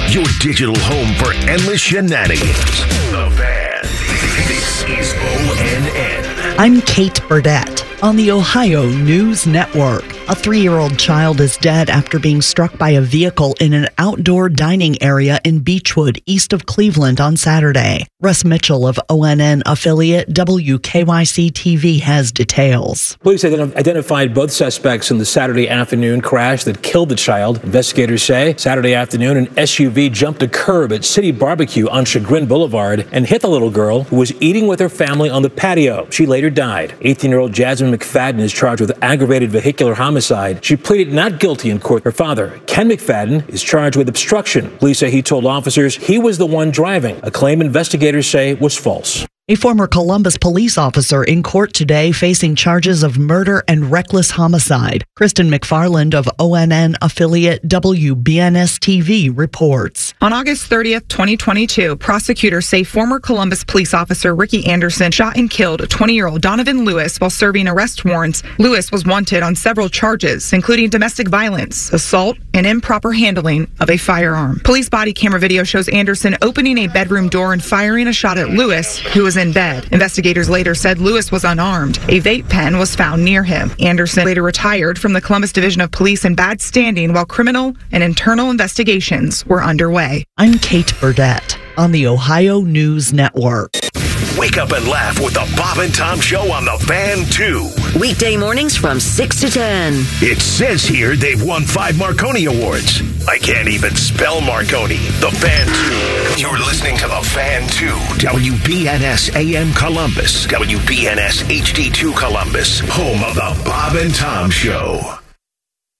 your digital home for endless shenanigans. The Fan. This is ONN. I'm Kate Burdett on the Ohio News Network. A 3-year-old child is dead after being struck by a vehicle in an outdoor dining area in Beechwood, east of Cleveland on Saturday. Russ Mitchell of ONN affiliate WKYC-TV has details. Police identified both suspects in the Saturday afternoon crash that killed the child. Investigators say Saturday afternoon, an SUV jumped a curb at City Barbecue on Chagrin Boulevard and hit the little girl who was eating with her family on the patio. She later died. 18-year-old Jasmine McFadden is charged with aggravated vehicular homicide. She pleaded not guilty in court. Her father, Ken McFadden, is charged with obstruction. Police say he told officers he was the one driving, a claim investigators say was false. A former Columbus police officer in court today facing charges of murder and reckless homicide. Kristen McFarland of ONN affiliate WBNS-TV reports. On August 30th, 2022, prosecutors say former Columbus police officer Ricky Anderson shot and killed 20-year-old Donovan Lewis while serving arrest warrants. Lewis was wanted on several charges, including domestic violence, assault, and improper handling of a firearm. Police body camera video shows Anderson opening a bedroom door and firing a shot at Lewis, who was in bed. Investigators later said Lewis was unarmed. A vape pen was found near him. Anderson later retired from the Columbus Division of Police in bad standing while criminal and internal investigations were underway. I'm Kate Burdett on the Ohio News Network. Wake up and laugh with the Bob and Tom Show on The Fan 2. Weekday mornings from 6 to 10. It says here they've won 5 Marconi Awards. I can't even spell Marconi. The Fan 2. You're listening to The Fan 2. WBNS AM Columbus. WBNS HD2 Columbus. Home of the Bob and Tom Show.